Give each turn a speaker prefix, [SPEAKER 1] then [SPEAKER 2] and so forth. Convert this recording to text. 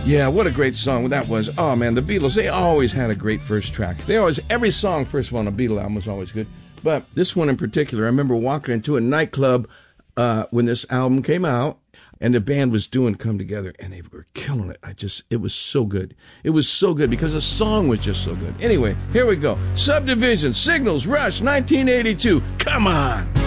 [SPEAKER 1] Yeah, what a great song that was. Oh, man, the Beatles, they always had a great first track. Every song, first of all, on a Beatle album was always good. But this one in particular, I remember walking into a nightclub when this album came out, and the band was doing Come Together, and they were killing it. It was so good. It was so good because the song was just so good. Anyway, here we go. Subdivision, Signals, Rush, 1982. Come on.